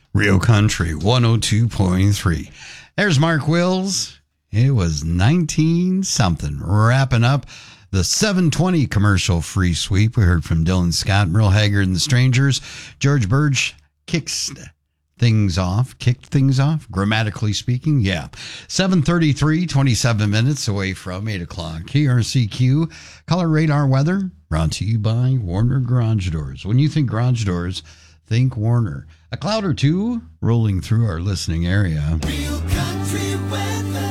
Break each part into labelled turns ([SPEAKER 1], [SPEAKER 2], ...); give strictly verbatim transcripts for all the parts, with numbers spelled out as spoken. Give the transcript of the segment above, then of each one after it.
[SPEAKER 1] Real Country one oh two point three. There's Mark Wills. It was nineteen something. Wrapping up the seven twenty commercial free sweep. We heard from Dylan Scott, Merle Haggard and the Strangers. George Burge kicks things off. Kicked things off, grammatically speaking. Yeah. seven thirty-three, twenty-seven minutes away from eight o'clock. K R C Q, Color Radar Weather, brought to you by Warner Garage Doors. When you think garage doors, think Warner. A cloud or two rolling through our listening area.
[SPEAKER 2] Real country weather.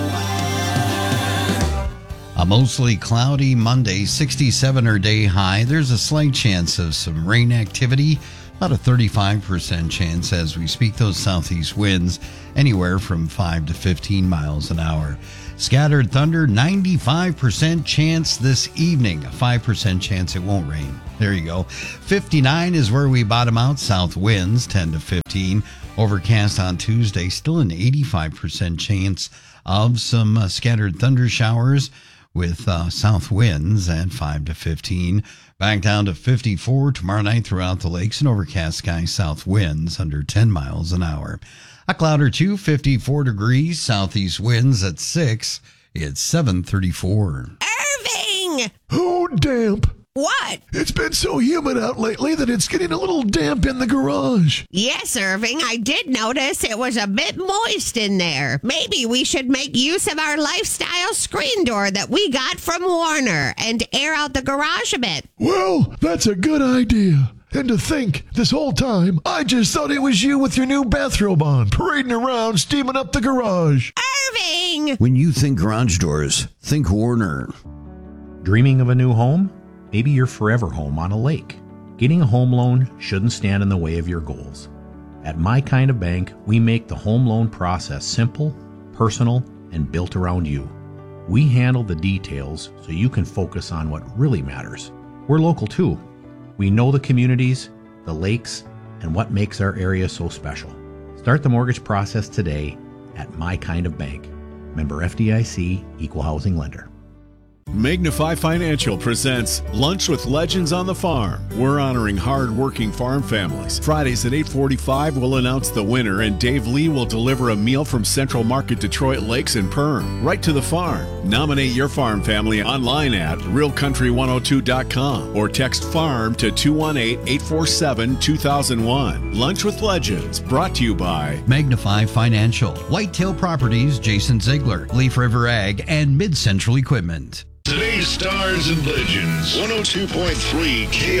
[SPEAKER 1] A mostly cloudy Monday, sixty-seven or day high. There's a slight chance of some rain activity. About a thirty-five percent chance as we speak. Those southeast winds anywhere from five to fifteen miles an hour. Scattered thunder, ninety-five percent chance this evening. A five percent chance it won't rain. There you go. fifty-nine is where we bottom out. South winds, ten to fifteen. Overcast on Tuesday. Still an eighty-five percent chance of some uh, scattered thunder showers with uh, south winds at five to fifteen. Back down to fifty-four tomorrow night throughout the lakes. And overcast skies, south winds under ten miles an hour. A cloud or two, fifty-four degrees. Southeast winds at six. It's seven thirty-four.
[SPEAKER 3] Irving!
[SPEAKER 4] Oh, damp.
[SPEAKER 3] What?
[SPEAKER 4] It's been so humid out lately that it's getting a little damp in the garage.
[SPEAKER 3] Yes, Irving, I did notice it was a bit moist in there. Maybe we should make use of our lifestyle screen door that we got from Warner and air out the garage a bit.
[SPEAKER 4] Well, that's a good idea. And to think, this whole time, I just thought it was you with your new bathrobe on, parading around, steaming up the garage.
[SPEAKER 3] Irving!
[SPEAKER 1] When you think garage doors, think Warner.
[SPEAKER 5] Dreaming of a new home? Maybe your forever home on a lake. Getting a home loan shouldn't stand in the way of your goals. At My Kind of Bank, we make the home loan process simple, personal, and built around you. We handle the details so you can focus on what really matters. We're local too. We know the communities, the lakes, and what makes our area so special. Start the mortgage process today at My Kind of Bank. Member F D I C, Equal Housing Lender.
[SPEAKER 6] Magnify Financial presents Lunch with Legends on the Farm. We're honoring hard-working farm families. Fridays at eight forty-five, we'll announce the winner, and Dave Lee will deliver a meal from Central Market Detroit Lakes and Perm, right to the farm. Nominate your farm family online at real country one oh two dot com or text FARM to two one eight, eight four seven, two thousand one. Lunch with Legends, brought to you by
[SPEAKER 1] Magnify Financial, Whitetail Properties, Jason Ziegler, Leaf River Ag, and Mid Central Equipment.
[SPEAKER 7] Today's Stars and Legends, one oh two point three K